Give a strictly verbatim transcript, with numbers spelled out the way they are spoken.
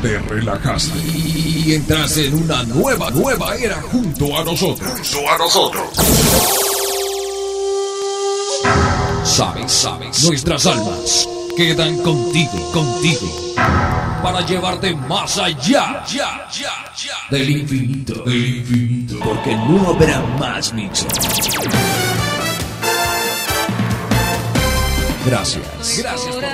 te relajaste y entras en una nueva, nueva era junto a nosotros. Junto a nosotros. Sabes, sabes, nuestras almas quedan contigo, contigo, para llevarte más allá, ya, ya, ya, del infinito, del infinito, porque no habrá más mixes. Gracias, gracias por